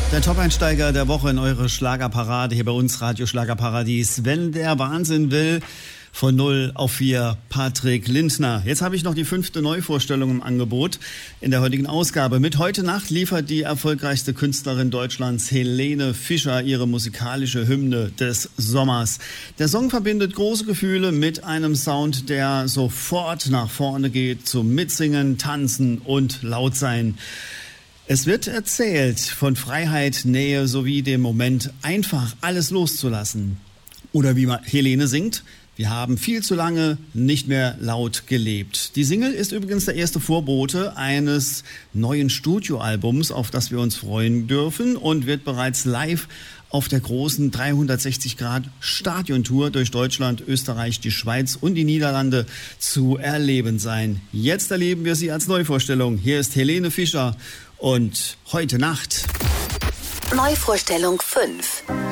Der Top-Einsteiger der Woche in eure Schlagerparade hier bei uns, Radio Schlagerparadies. Wenn der Wahnsinn will, von 0 auf 4, Patrick Lindner. Jetzt habe ich noch die 5. Neuvorstellung im Angebot in der heutigen Ausgabe. Mit Heute Nacht liefert die erfolgreichste Künstlerin Deutschlands, Helene Fischer, ihre musikalische Hymne des Sommers. Der Song verbindet große Gefühle mit einem Sound, der sofort nach vorne geht, zum Mitsingen, Tanzen und Lautsein. Es wird erzählt von Freiheit, Nähe sowie dem Moment, einfach alles loszulassen. Oder wie Helene singt: Wir haben viel zu lange nicht mehr laut gelebt. Die Single ist übrigens der erste Vorbote eines neuen Studioalbums, auf das wir uns freuen dürfen, und wird bereits live auf der großen 360-Grad-Stadiontour durch Deutschland, Österreich, die Schweiz und die Niederlande zu erleben sein. Jetzt erleben wir sie als Neuvorstellung. Hier ist Helene Fischer und Heute Nacht. Neuvorstellung 5.